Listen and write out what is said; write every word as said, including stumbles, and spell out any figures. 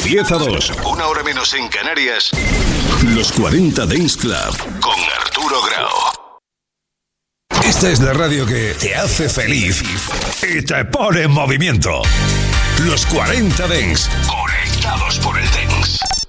diez a dos, una hora menos en Canarias, Los cuarenta Dance Club con Arturo Grau. Esta es la radio que te hace feliz y te pone en movimiento. Los cuarenta Dance, conectados por el Dance.